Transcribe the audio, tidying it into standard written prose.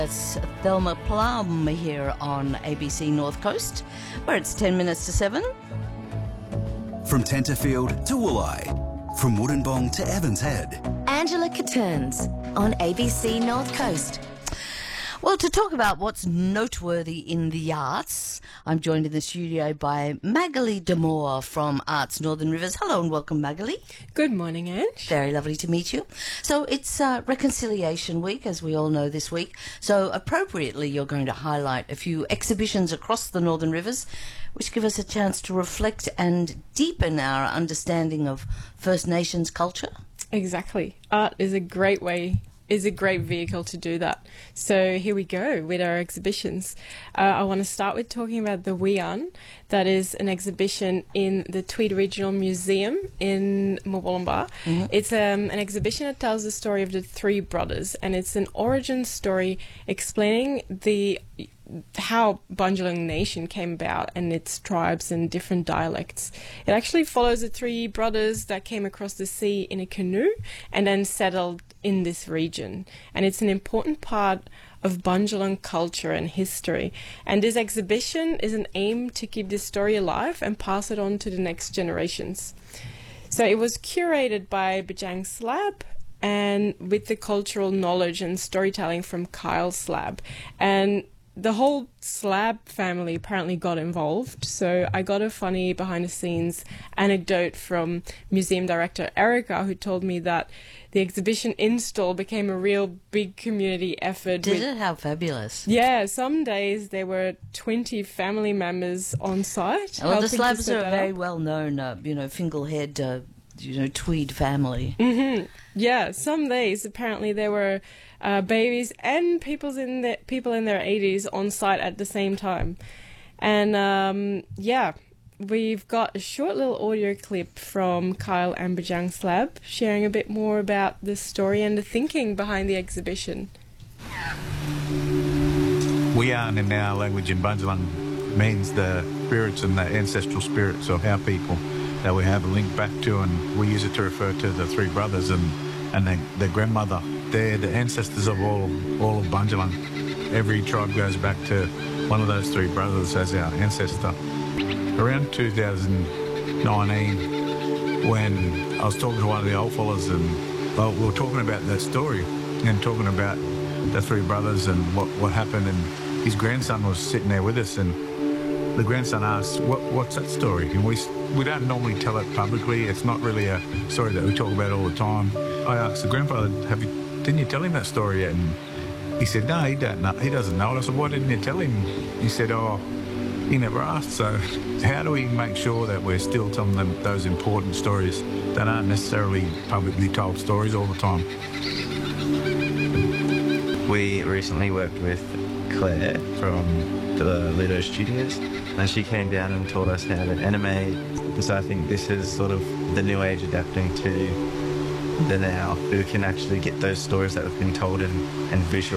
It's Thelma Plum here on ABC North Coast, where it's 10 minutes to 7. From Tenterfield to Wooleye, from Wollongong to Evans Head. Angela Catterns on ABC North Coast. Well, to talk about what's noteworthy in the arts, I'm joined in the studio by Magali Damore from Arts Northern Rivers. Hello and welcome, Magali. Good morning, Ange. Very lovely to meet you. So it's Reconciliation Week, as we all know this week. So appropriately, you're going to highlight a few exhibitions across the Northern Rivers, which give us a chance to reflect and deepen our understanding of First Nations culture. Exactly. Art is a great vehicle to do that. So here we go with our exhibitions. I want to start with talking about the Wian. That is an exhibition in the Tweed Regional Museum in Murwillumbah. Mm-hmm. It's an exhibition that tells the story of the three brothers, and it's an origin story explaining how Bundjalung Nation came about and its tribes and different dialects. It actually follows the three brothers that came across the sea in a canoe and then settled in this region. And it's an important part of Bundjalung culture and history. And this exhibition is an aim to keep this story alive and pass it on to the next generations. So it was curated by Bajang Slab, and with the cultural knowledge and storytelling from Kyle Slab. And the whole Slab family apparently got involved, so I got a funny behind-the-scenes anecdote from museum director Erica, who told me that the exhibition install became a real big community effort. Did it? How fabulous. Yeah, some days there were 20 family members on site. Well, the Slabs are a very well-known, Finglehead, Tweed family. Mm-hmm. Yeah, some days apparently there were babies and people in their 80s on site at the same time. And we've got a short little audio clip from Kyle and Bajang Slab sharing a bit more about the story and the thinking behind the exhibition. Wian in our language in Bundjalung means the spirits and the ancestral spirits of our people that we have a link back to, and we use it to refer to the three brothers and their grandmother. They're the ancestors of all of Bundjalung. Every tribe goes back to one of those three brothers as our ancestor. Around 2019, when I was talking to one of the old fellas, and we were talking about that story and talking about the three brothers and what happened, and his grandson was sitting there with us, and the grandson asked, what's that story? And we don't normally tell it publicly. It's not really a story that we talk about all the time. I asked the grandfather, didn't you tell him that story yet? And he said, no, he doesn't know it. I said, why didn't you tell him? He said, he never asked. So how do we make sure that we're still telling them those important stories that aren't necessarily publicly told stories all the time? We recently worked with Claire from the Lido Studios, and she came down and taught us how to animate. So I think this is sort of the new age adapting to the now, who can actually get those stories that have been told and visual.